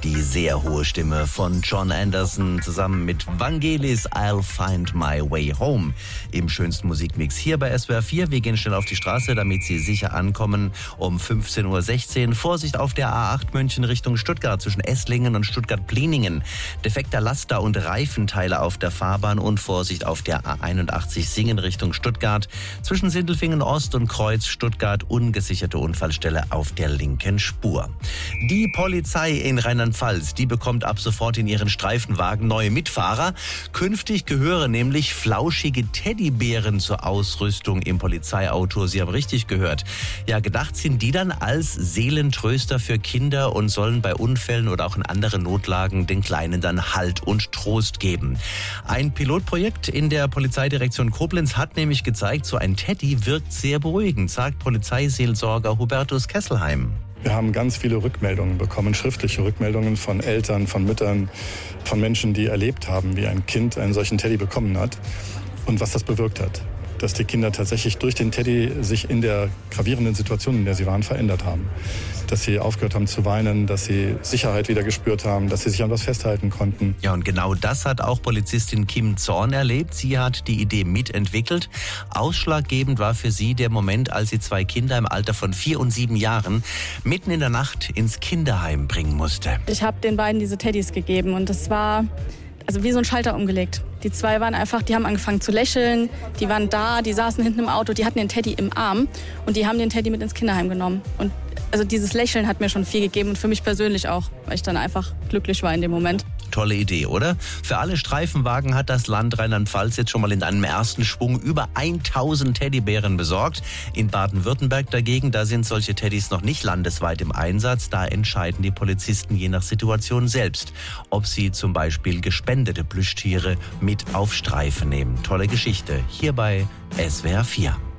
Die sehr hohe Stimme von Jon Anderson zusammen mit Vangelis I'll Find My Way Home im schönsten Musikmix hier bei SWR 4. Wir gehen schnell auf die Straße, damit Sie sicher ankommen um 15.16 Uhr. Vorsicht auf der A8 München Richtung Stuttgart zwischen Esslingen und Stuttgart-Pliningen. Defekter Laster- und Reifenteile auf der Fahrbahn und Vorsicht auf der A81 Singen Richtung Stuttgart zwischen Sindelfingen Ost und Kreuz Stuttgart. Ungesicherte Unfallstelle auf der linken Spur. Die Polizei in Rheinland-Pfalz, die bekommt ab sofort in ihren Streifenwagen neue Mitfahrer. Künftig gehören nämlich flauschige Teddybären zur Ausrüstung im Polizeiauto. Sie haben richtig gehört. Ja, gedacht sind die dann als Seelentröster für Kinder und sollen bei Unfällen oder auch in anderen Notlagen den Kleinen dann Halt und Trost geben. Ein Pilotprojekt in der Polizeidirektion Koblenz hat nämlich gezeigt, so ein Teddy wirkt sehr beruhigend, sagt Polizeiseelsorger Hubertus Kesselheim. Wir haben ganz viele Rückmeldungen bekommen, schriftliche Rückmeldungen von Eltern, von Müttern, von Menschen, die erlebt haben, wie ein Kind einen solchen Teddy bekommen hat und was das bewirkt hat. Dass die Kinder tatsächlich durch den Teddy sich in der gravierenden Situation, in der sie waren, verändert haben. Dass sie aufgehört haben zu weinen, dass sie Sicherheit wieder gespürt haben, dass sie sich an was festhalten konnten. Ja, und genau das hat auch Polizistin Kim Zorn erlebt. Sie hat die Idee mitentwickelt. Ausschlaggebend war für sie der Moment, als sie 2 Kinder im Alter von 4 und 7 Jahren mitten in der Nacht ins Kinderheim bringen musste. Ich habe den beiden diese Teddys gegeben und das war wie so ein Schalter umgelegt. Die 2 waren einfach, die haben angefangen zu lächeln, die waren da, die saßen hinten im Auto, die hatten den Teddy im Arm und die haben den Teddy mit ins Kinderheim genommen. Und also dieses Lächeln hat mir schon viel gegeben und für mich persönlich auch, weil ich dann einfach glücklich war in dem Moment. Tolle Idee, oder? Für alle Streifenwagen hat das Land Rheinland-Pfalz jetzt schon mal in einem ersten Schwung über 1000 Teddybären besorgt. In Baden-Württemberg dagegen, da sind solche Teddys noch nicht landesweit im Einsatz. Da entscheiden die Polizisten je nach Situation selbst, ob sie zum Beispiel gespendete Plüschtiere mit auf Streife nehmen. Tolle Geschichte hier bei SWR 4.